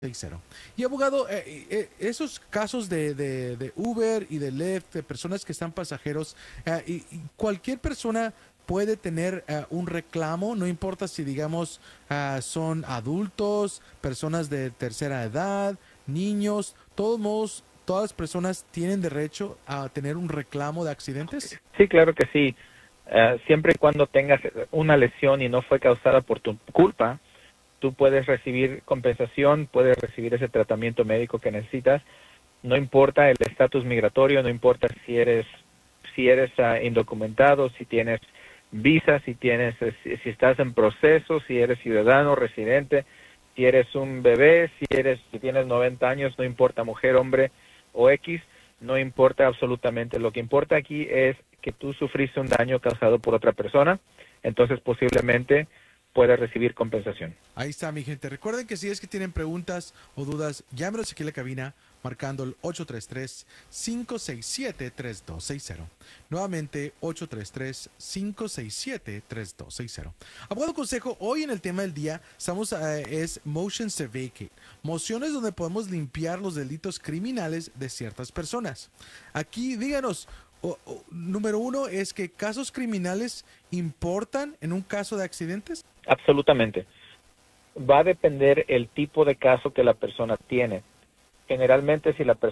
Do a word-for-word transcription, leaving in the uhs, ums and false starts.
seis cero. Y abogado, eh, eh, esos casos de, de- de Uber y de Lyft, de personas que están pasajeros, eh, y, y cualquier persona puede tener eh, un reclamo, no importa si digamos ah, son adultos, personas de tercera edad, niños, todos modos, todas las personas tienen derecho a tener un reclamo de accidentes. Sí, claro que sí. Eh, siempre y cuando tengas una lesión y no fue causada por tu culpa, tú puedes recibir compensación, puedes recibir ese tratamiento médico que necesitas. No importa el estatus migratorio, no importa si eres si eres uh, indocumentado, si tienes visa, si tienes si, si estás en proceso, si eres ciudadano, residente, si eres un bebé, si eres si tienes noventa años, no importa mujer, hombre o X, no importa absolutamente. Lo que importa aquí es que tú sufriste un daño causado por otra persona, entonces posiblemente puedas recibir compensación. Ahí está, mi gente. Recuerden que si es que tienen preguntas o dudas, llámenos aquí a la cabina marcando el ocho tres tres, cinco seis siete, tres dos seis cero. Nuevamente, ocho tres tres, cinco seis siete, tres dos seis cero. Abogado Consejo, hoy en el tema del día estamos, eh, es Motions to Vacate. Mociones donde podemos limpiar los delitos criminales de ciertas personas. Aquí, díganos, o- o, número uno es que casos criminales importan en un caso de accidentes. Absolutamente. Va a depender el tipo de caso que la persona tiene. Generalmente, si la persona